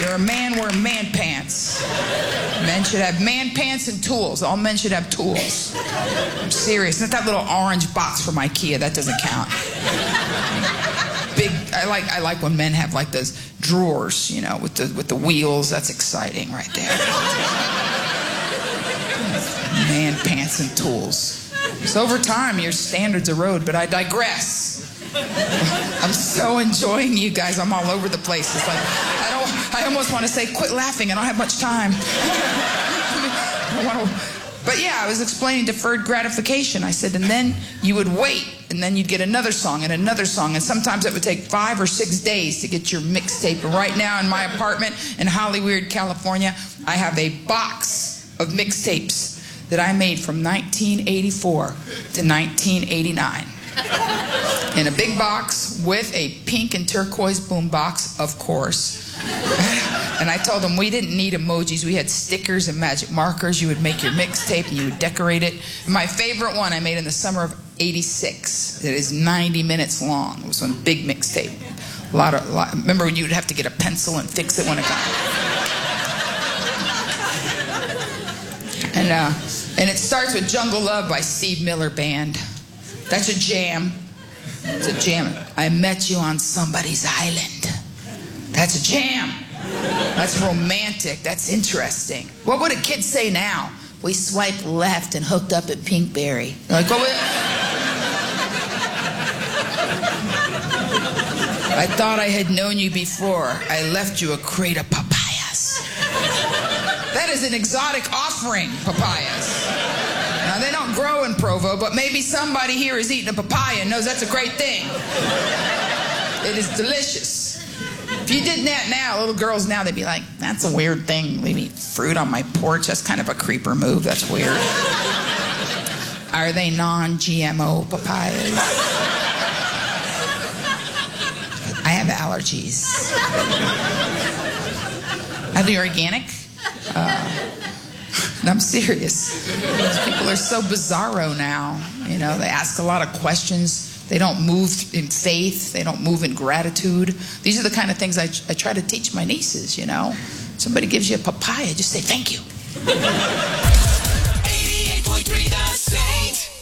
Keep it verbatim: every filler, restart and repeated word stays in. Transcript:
You're a man wearing man pants. Men should have man pants and tools. All men should have tools. I'm serious. Not that little orange box from IKEA. That doesn't count. Big. I like. I like when men have like those drawers, you know, with the with the wheels. That's exciting, right there. Man pants and tools. So over time, your standards erode. But I digress. I'm so enjoying you guys. I'm all over the place. It's like I don't. I almost want to say, quit laughing. I don't have much time. I want to, but yeah, I was explaining deferred gratification. I said, and then you would wait, and then you'd get another song and another song, and sometimes it would take five or six days to get your mixtape. And right now, in my apartment in Hollyweird, California, I have a box of mixtapes that I made from nineteen eighty-four to nineteen eighty-nine. In a big box with a pink and turquoise boom box, of course. And I told them we didn't need emojis. We had stickers and magic markers. You would make your mixtape and you would decorate it. And my favorite one I made in the summer of eighty-six. It is ninety minutes long. It was one big mixtape. A lot of, a lot, remember when you would have to get a pencil and fix it when it got... And, uh, and it starts with Jungle Love by Steve Miller Band. That's a jam. It's a jam. I met you on somebody's island. That's a jam. That's romantic. That's interesting. What would a kid say now? We swiped left and hooked up at Pinkberry. Like, what would... I thought I had known you before. I left you a crate of papayas. That is an exotic offering, papayas. Now, they don't grow in Provo, but maybe somebody here is eating a papaya and knows that's a great thing. It is delicious. If you did that now, little girls now, they'd be like, that's a weird thing. Leave me fruit on my porch. That's kind of a creeper move. That's weird. Are they non-G M O papayas? I have allergies. Are they organic? Uh, I'm serious. People are so bizarro now. You know, they ask a lot of questions. They don't move in faith. They don't move in gratitude. These are the kind of things I, I try to teach my nieces, you know. Somebody gives you a papaya, just say thank you. eighty-eight point three The Saint.